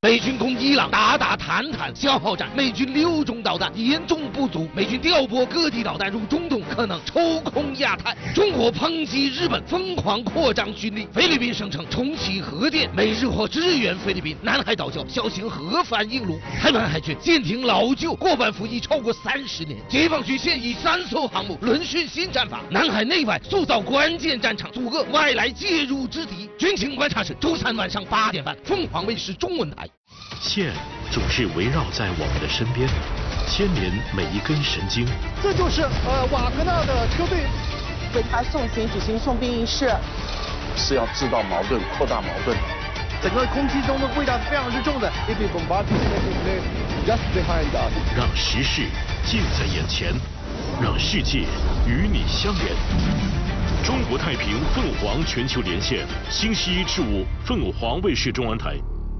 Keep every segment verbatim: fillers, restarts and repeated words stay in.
美军攻伊朗，打打谈谈消耗战，美军六种导弹严重不足，美军调拨各地导弹入中东，可能抽空亚太。中国抨击日本疯狂扩张军力，菲律宾声称重启核电，美日或支援菲律宾。南海岛礁小型核反应炉，台湾海军舰艇老旧，过半服役超过三十年。解放军现役三艘航母轮训新战法，南海内外塑造关键战场，阻遏外来介入之敌。军情观察室周三晚上八点半，凤凰卫视中文台。 线总是围绕在我们的身边，牵连每一根神经。 这就是呃瓦格纳的车队为他送行举行送兵仪式， 是要制造矛盾、扩大矛盾。 整个空气中的味道是非常之重的。 让时事近在眼前，让世界与你相连。中国太平凤凰全球连线，星期一至五，凤凰卫视中文台。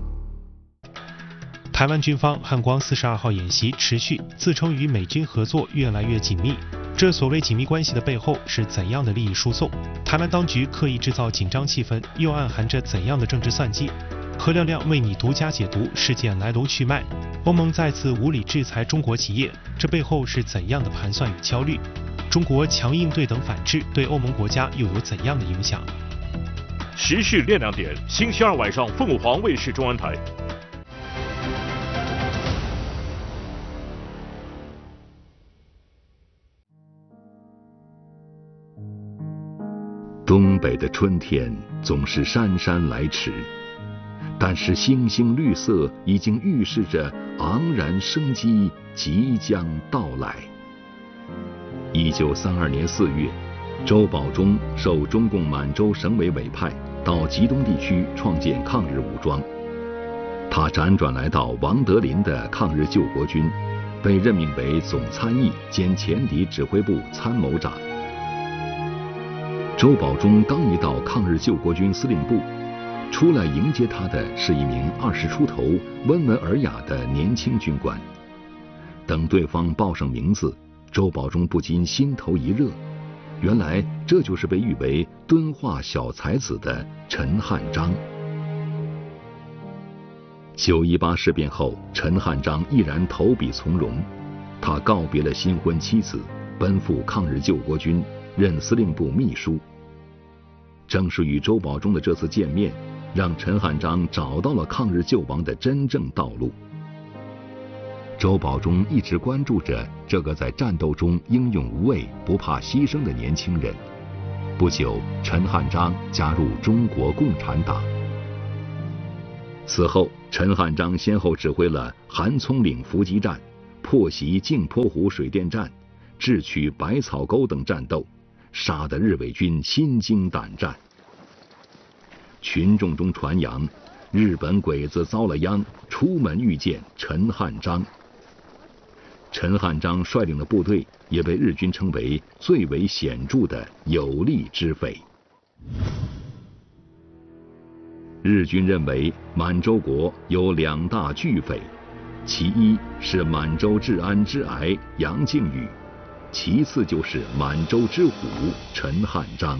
台湾军方汉光四十二号演习持续，自称与美军合作越来越紧密。这所谓紧密关系的背后是怎样的利益输送？台湾当局刻意制造紧张气氛，又暗含着怎样的政治算计？何亮亮为你独家解读事件来龙去脉。欧盟再次无理制裁中国企业，这背后是怎样的盘算与焦虑？中国强硬对等反制对欧盟国家又有怎样的影响？ 时事练亮点，星期二晚上凤凰卫视中文台。 东北的春天总是姗姗来迟，但是星星绿色已经预示着昂然生机即将到来。一九三二年四月，周保中受中共满洲省委委派到吉东地区创建抗日武装，他辗转来到王德林的抗日救国军，被任命为总参议兼前敌指挥部参谋长。周保中刚一到抗日救国军司令部，出来迎接他的是一名二十出头、温文尔雅的年轻军官。等对方报上名字，周保中不禁心头一热，原来这就是被誉为敦化小才子的陈汉章。九一八事变后，陈汉章毅然投笔从戎，他告别了新婚妻子，奔赴抗日救国军，任司令部秘书。正是与周保中的这次见面，让陈汉章找到了抗日救亡的真正道路。周保中一直关注着这个在战斗中英勇无畏、不怕牺牲的年轻人。不久，陈汉章加入中国共产党。此后，陈汉章先后指挥了韩葱岭伏击战、破袭镜泊湖水电站、智取百草沟等战斗，杀得日伪军心惊胆战。群众中传扬，日本鬼子遭了殃，出门遇见陈汉章。陈汉章率领的部队也被日军称为最为显著的有力之匪。日军认为满洲国有两大巨匪，其一是满洲治安之癌杨靖宇，其次就是满洲之虎陈汉章。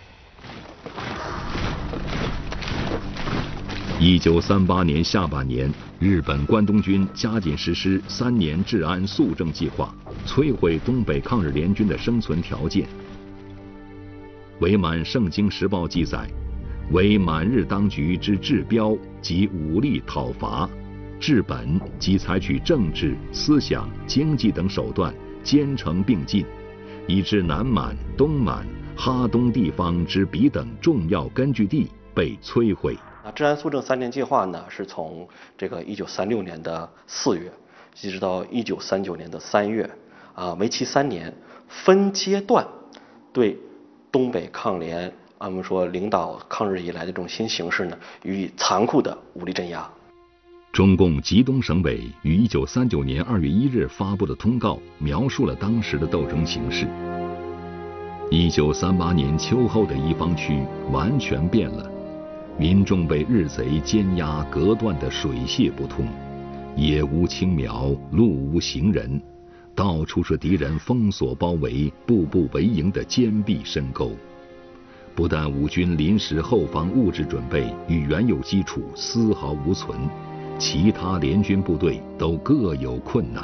一九三八年下半年，日本关东军加紧实施三年治安肃正计划，摧毁东北抗日联军的生存条件。伪满圣经时报记载，为满日当局之治标及武力讨伐，治本即采取政治、思想、经济等手段兼程并进，以致南满、东满、哈东地方之彼等重要根据地被摧毁。 治安肃正三年计划呢，是从这个一九三六年的四月，一直到一九三九年的三月，啊，为期三年，分阶段对东北抗联，我们说领导抗日以来的这种新形势呢，予以残酷的武力镇压。 中共吉东省委于一九三九年二月一日发布的通告，描述了当时的斗争形势。一九三八年秋后的一方区完全变了。民众被日贼奸压隔断得水泄不通，野无青苗，路无行人，到处是敌人封锁包围、步步为营的坚壁深沟。不但我军临时后方物质准备与原有基础丝毫无存， 其他联军部队都各有困难。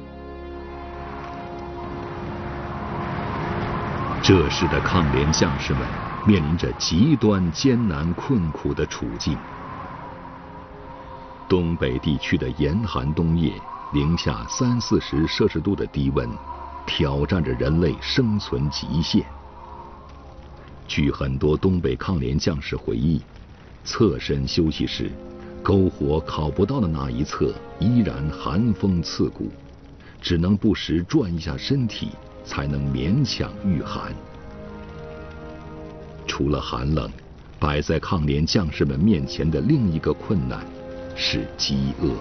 这时的抗联将士们面临着极端艰难困苦的处境。东北地区的严寒冬夜，零下三四十摄氏度的低温，挑战着人类生存极限。据很多东北抗联将士回忆，侧身休息时，篝火烤不到的那一侧依然寒风刺骨，只能不时转一下身体，才能勉强御寒。除了寒冷，摆在抗联将士们面前的另一个困难是饥饿。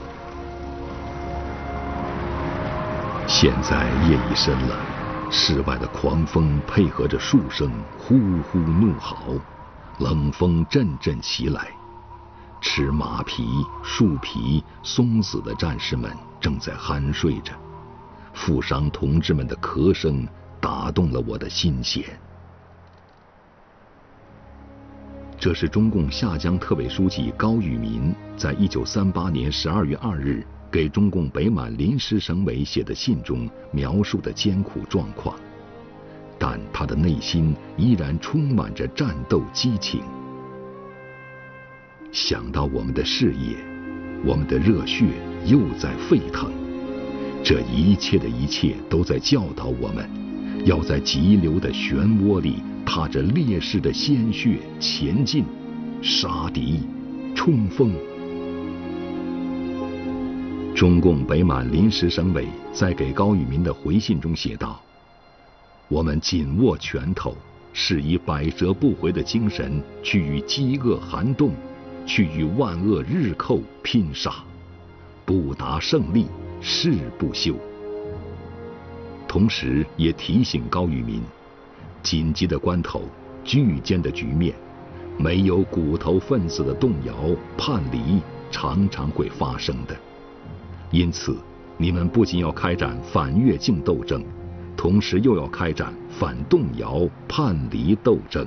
现在夜已深了，室外的狂风配合着树声呼呼怒嚎，冷风阵阵袭来。吃马皮、树皮、松子的战士们正在酣睡着，负伤同志们的咳声打动了我的心弦。这是中共下江特委书记高宇民在一九三八年十二月二日给中共北满临时省委写的信中描述的艰苦状况，但他的内心依然充满着战斗激情。想到我们的事业，我们的热血又在沸腾，这一切的一切都在教导我们，要在急流的漩涡里踏着烈士的鲜血前进，杀敌，冲锋。中共北满临时省委在给高宇民的回信中写道：我们紧握拳头，是以百折不回的精神去与饥饿寒冻，去与万恶日寇拼杀，不达胜利誓不休。同时也提醒高宇民，紧急的关头，巨艰的局面，没有骨头分子的动摇叛离常常会发生的。因此你们不仅要开展反越境斗争，同时又要开展反动摇叛离斗争。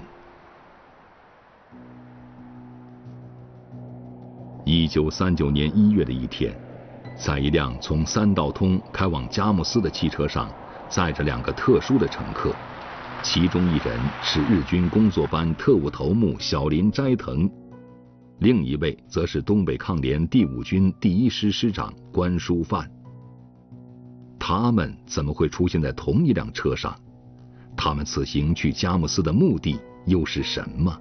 一九三九年一月的一天，在一辆从三道通开往佳木斯的汽车上，载着两个特殊的乘客，其中一人是日军工作班特务头目小林斋藤，另一位则是东北抗联第五军第一师师长关书范。他们怎么会出现在同一辆车上？他们此行去佳木斯的目的又是什么？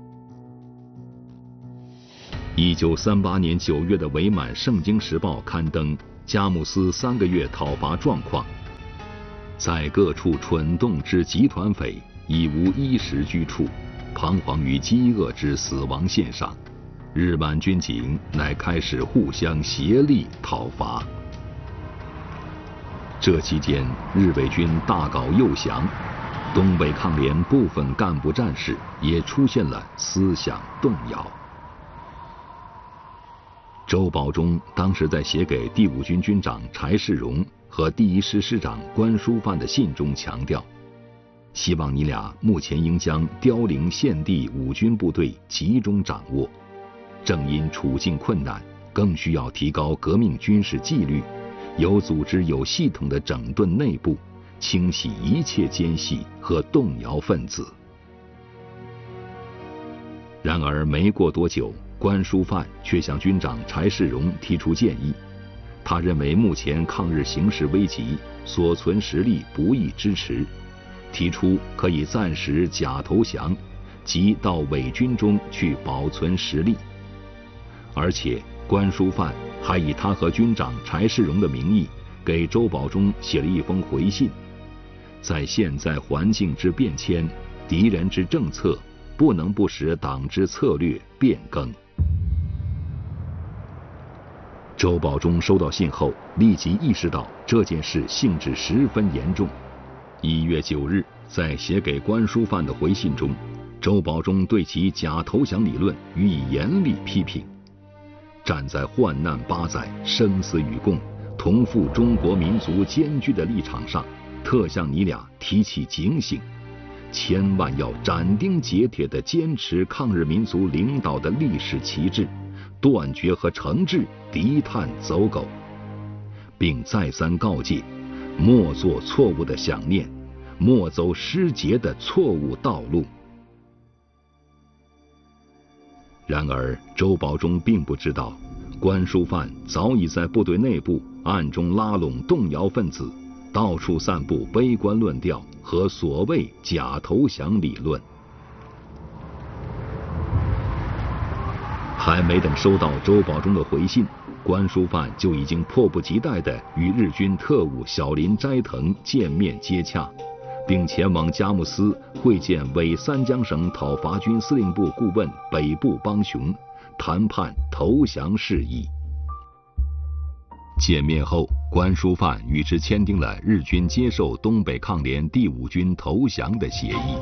一九三八年九月的伪满《圣经时报》刊登佳木斯三个月讨伐状况，在各处蠢动之集团匪已无衣食居处，彷徨于饥饿之死亡线上，日满军警乃开始互相协力讨伐。这期间，日伪军大搞诱降，东北抗联部分干部战士也出现了思想动摇。周保中当时在写给第五军军长柴世荣和第一师师长关书范的信中强调，希望你俩目前应将凋零现地五军部队集中掌握，正因处境困难，更需要提高革命军事纪律，有组织有系统的整顿内部，清洗一切奸细和动摇分子。然而没过多久，关书范却向军长柴世荣提出建议，他认为目前抗日形势危急，所存实力不易支持，提出可以暂时假投降，即到伪军中去保存实力。而且关书范还以他和军长柴世荣的名义给周保中写了一封回信，在现在环境之变迁，敌人之政策，不能不使党之策略变更。周保中收到信后，立即意识到这件事性质十分严重。一月九日，在写给关书范的回信中，周保中对其假投降理论予以严厉批评。站在患难八载、生死与共、同赴中国民族艰巨的立场上，特向你俩提起警醒，千万要斩钉截铁地坚持抗日民族领导的历史旗帜， 断绝和惩治敌探走狗，并再三告诫：莫做错误的想念，莫走失节的错误道路。然而，周保中并不知道，关淑范早已在部队内部暗中拉拢动摇分子，到处散布悲观论调和所谓假投降理论。还没等收到周保中的回信，关淑范就已经迫不及待地与日军特务小林斋藤见面接洽，并前往佳木斯会见伪三江省讨伐军司令部顾问北部邦雄，谈判投降事宜。见面后，关淑范与之签订了日军接受东北抗联第五军投降的协议。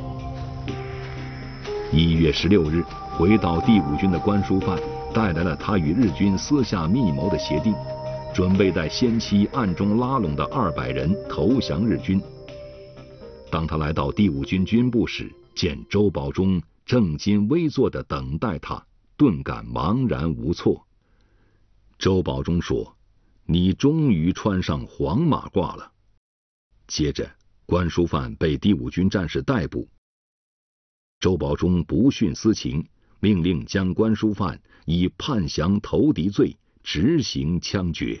一月十六日，回到第五军的关淑范带来了他与日军私下密谋的协定，准备在先期暗中拉拢的二百人投降日军。当他来到第五军军部时，见周保中正襟危坐地等待他，顿感茫然无措。周保中说：“你终于穿上黄马褂了。”接着，关淑范被第五军战士逮捕。周保中不徇私情，命令将关淑范以叛降投敌罪执行枪决。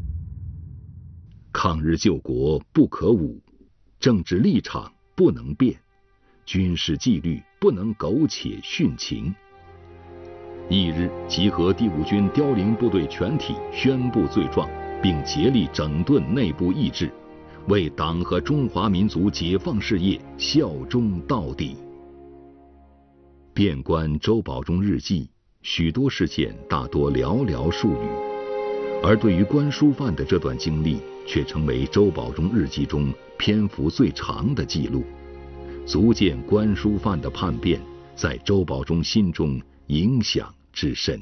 抗日救国不可武，政治立场不能变，军事纪律不能苟且殉情。翌日，集合第五军凋零部队全体，宣布罪状，并竭力整顿内部意志，为党和中华民族解放事业效忠到底。遍观周保中日记，许多事件大多寥寥数语，而对于关淑范的这段经历，却成为周保中日记中篇幅最长的记录，足见关淑范的叛变在周保中心中影响之深。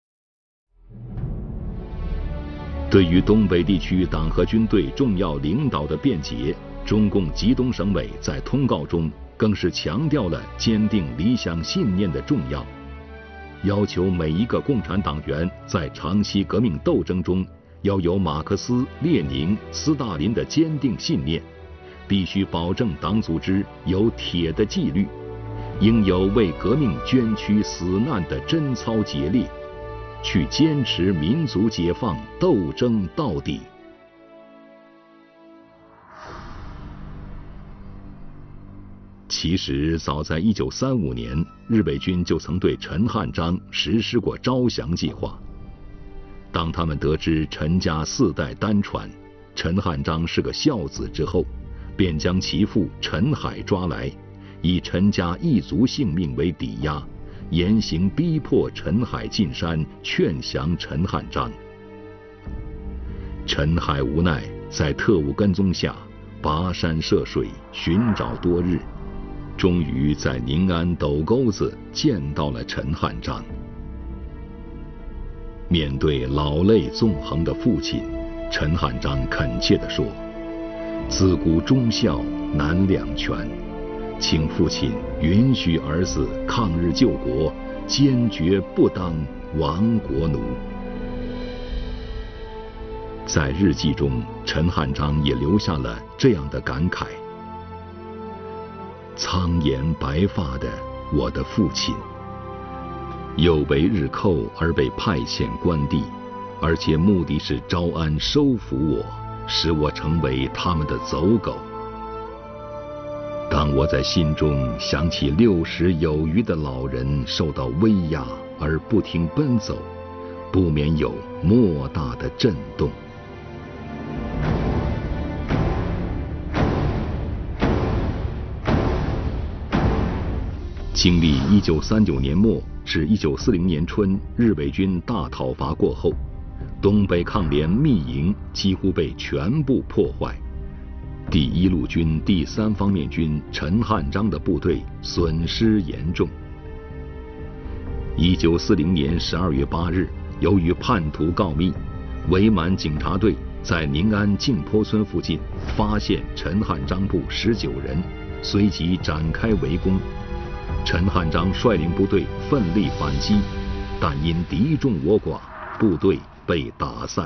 对于东北地区党和军队重要领导的变节，中共吉东省委在通告中更是强调了坚定理想信念的重要，要求每一个共产党员在长期革命斗争中要有马克思、列宁、斯大林的坚定信念，必须保证党组织有铁的纪律，应有为革命捐躯死难的贞操节烈，去坚持民族解放斗争到底。其实，早在一九三五年，日伪军就曾对陈汉章实施过招降计划。当他们得知陈家四代单传，陈汉章是个孝子之后，便将其父陈海抓来，以陈家一族性命为抵押，严刑逼迫陈海进山劝降陈汉章。陈海无奈，在特务跟踪下跋山涉水寻找多日，终于在宁安斗沟子见到了陈汉章。面对老泪纵横的父亲，陈汉章恳切地说：“自古忠孝难两全，请父亲允许儿子抗日救国，坚决不当亡国奴。”在日记中，陈汉章也留下了这样的感慨：“苍颜白发的我的父亲，又为日寇而被派遣关地，而且目的是招安收服我，使我成为他们的走狗。当我在心中想起六十有余的老人受到威压而不停奔走，不免有莫大的震动。”经历一九三九年末至一九四零年春日伪军大讨伐过后，东北抗联密营几乎被全部破坏，第一路军第三方面军陈汉章的部队损失严重。一九四零年十二月八日，由于叛徒告密，伪满警察队在宁安镜坡村附近发现陈汉章部十九人，随即展开围攻。陈汉章率领部队奋力反击， 但因敌众我寡，部队被打散。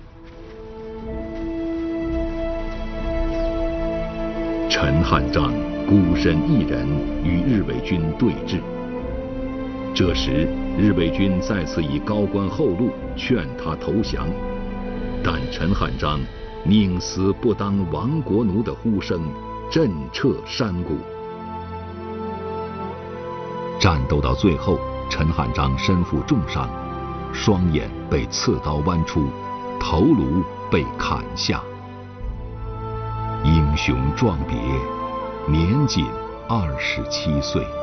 陈汉章孤身一人与日伪军对峙。这时，日伪军再次以高官厚禄劝他投降，但陈汉章宁死不当亡国奴的呼声震彻山谷。战斗到最后，陈汉章身负重伤，双眼被刺刀剜出，头颅被砍下。英雄壮别，年仅二十七岁。